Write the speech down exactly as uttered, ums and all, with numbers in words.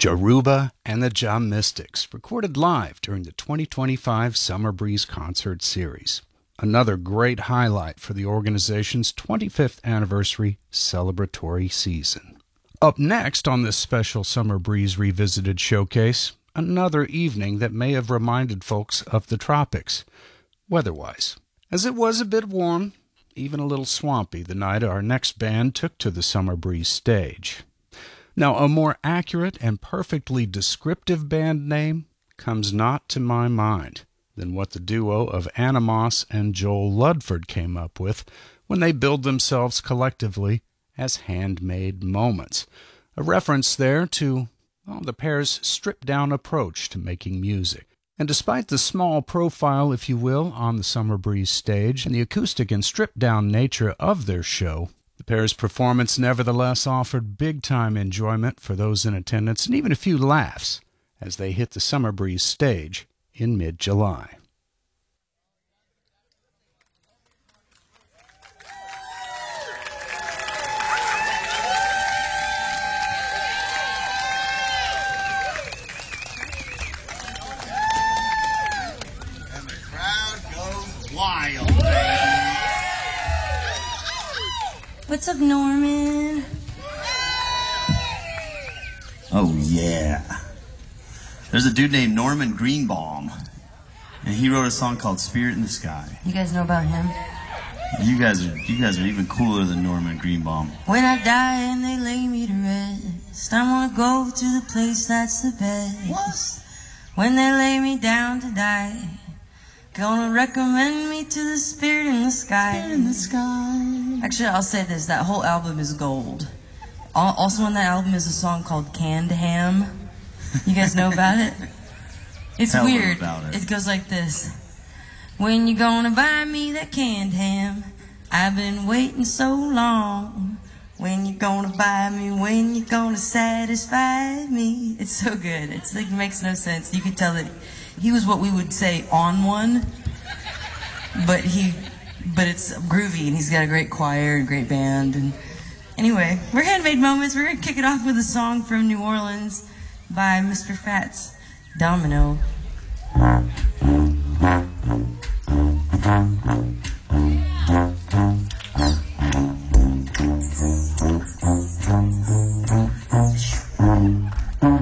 Jaruba and the Ja Mystics, recorded live during the twenty twenty-five Summer Breeze Concert Series. Another great highlight for the organization's twenty-fifth anniversary celebratory season. Up next on this special Summer Breeze Revisited showcase, another evening that may have reminded folks of the tropics, weather-wise. As it was a bit warm, even a little swampy, the night our next band took to the Summer Breeze stage. Now, a more accurate and perfectly descriptive band name comes not to my mind than what the duo of Anna Moss and Joel Ludford came up with when they billed themselves collectively as Handmade Moments, a reference there to well, the pair's stripped-down approach to making music. And despite the small profile, if you will, on the Summer Breeze stage and the acoustic and stripped-down nature of their show, the pair's performance nevertheless offered big-time enjoyment for those in attendance and even a few laughs as they hit the Summer Breeze stage in mid-July. And the crowd goes wild. What's up, Norman? Oh, yeah. There's a dude named Norman Greenbaum, and he wrote a song called Spirit in the Sky. You guys know about him? You guys are you guys are even cooler than Norman Greenbaum. When I die and they lay me to rest, I want to go to the place that's the best. What? When they lay me down to die, gonna recommend me to the Spirit in the Sky. Spirit in the Sky. Actually, I'll say this, that whole album is gold. Al- Also on that album is a song called Canned Ham. You guys know about it? It's Tell them weird. about it. It goes like this. When you gonna buy me that canned ham? I've been waiting so long. When you gonna buy me? When you gonna satisfy me? It's so good. It's like, it makes no sense. You could tell that he was what we would say on one, but he, but it's groovy, and he's got a great choir and great band. And anyway, we're Handmade Moments. We're gonna kick it off with a song from New Orleans by Mister Fats Domino.